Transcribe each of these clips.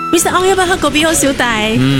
Mr. Ong 要不要喝狗鼻后小弟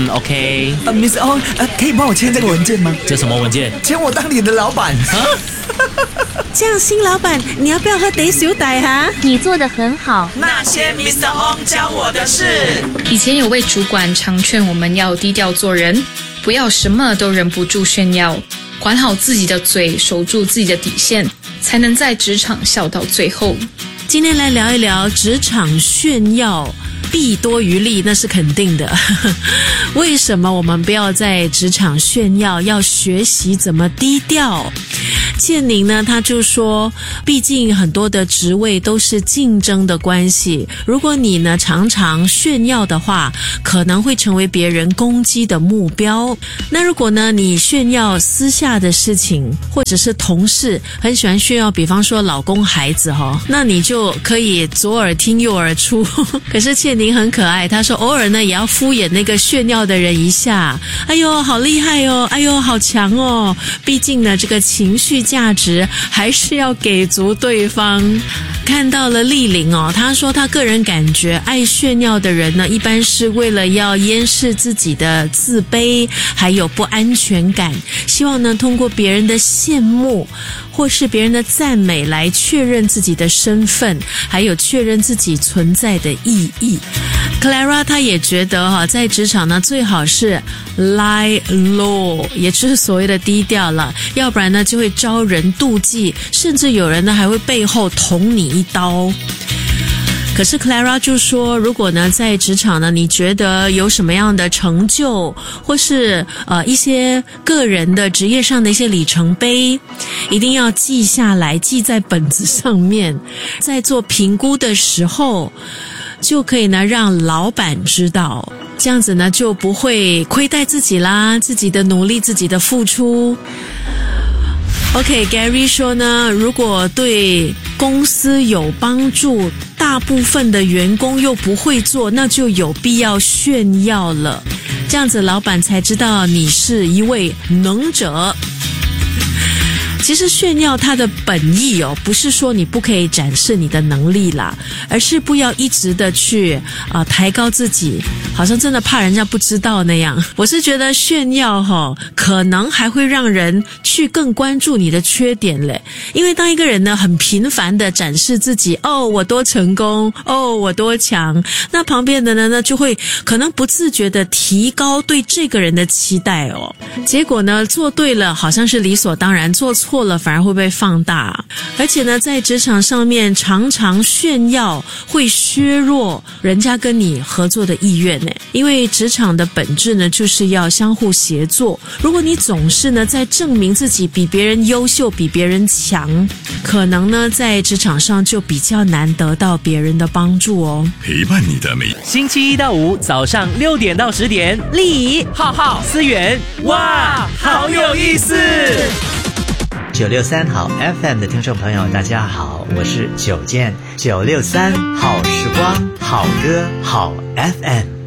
？OK。 Miss Ong，可以帮我签这个文件吗？ 这什么文件？ 签我当你的老板啊！ 这样，新老板，你要不要喝得小弟哈？ 你做得很好。 那些 Mr. Ong 教我的事。 以前有位主管常劝我们要低调做人，不要什么都忍不住炫耀，管好自己的嘴，守住自己的底线，才能在职场笑到最后。 今天来聊一聊职场炫耀，弊多于利，那是肯定的。为什么我们不要在职场炫耀，要学习怎么低调？建宁呢，他就说，毕竟很多的职位都是竞争的关系，如果你呢常常炫耀的话，可能会成为别人攻击的目标。那如果呢你炫耀私下的事情，或者是同事很喜欢炫耀，比方说老公孩子那你就可以左耳听右耳出。可是建宁很可爱，他说偶尔呢也要敷衍那个炫耀的人一下，哎呦好厉害哦，哎呦好强哦，毕竟呢这个情绪价值还是要给足对方。看到了丽玲他说他个人感觉爱炫耀的人呢，一般是为了要掩饰自己的自卑还有不安全感，希望呢通过别人的羡慕或是别人的赞美来确认自己的身份，还有确认自己存在的意义。Clara 她也觉得在职场呢最好是 lie low， 也就是所谓的低调了，要不然呢就会招人妒忌，甚至有人呢还会背后捅你一刀。可是 Clara 就说，如果呢在职场呢，你觉得有什么样的成就，或是一些个人的职业上的一些里程碑，一定要记下来，记在本子上面，在做评估的时候就可以呢让老板知道，这样子呢就不会亏待自己啦，自己的努力，自己的付出。OK，Gary 说呢，如果对公司有帮助，大部分的员工又不会做，那就有必要炫耀了，这样子老板才知道你是一位能者。其实炫耀它的本意不是说你不可以展示你的能力啦，而是不要一直的去抬高自己，好像真的怕人家不知道那样。我是觉得炫耀可能还会让人去更关注你的缺点嘞，因为当一个人呢很频繁的展示自己，我多成功，我多强，那旁边的人呢就会可能不自觉的提高对这个人的期待结果呢做对了好像是理所当然，做错了反而会被放大。而且呢在职场上面常常炫耀会削弱人家跟你合作的意愿呢，因为职场的本质呢就是要相互协作，如果你总是呢在证明自己比别人优秀比别人强，可能呢在职场上就比较难得到别人的帮助陪伴你的每星期一到五早上6点到10点， 丽浩浩思源，哇，好有意思 963好 FM 的听众朋友大家好，我是9健，963好时光好歌好 FM。